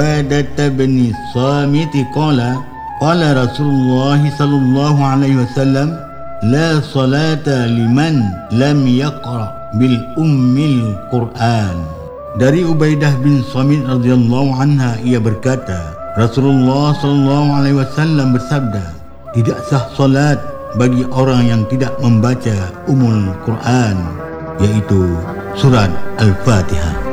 Ubadah bin Samit qala Rasulullah sallallahu alaihi wasallam la salata liman lam yaqra bil ummil Quran. Dari Ubaidah bin Samit radhiyallahu anha, ia berkata, Rasulullah sallallahu alaihi wasallam bersabda, tidak sah solat bagi orang yang tidak membaca Ummul Quran, yaitu surat Al-Fatihah.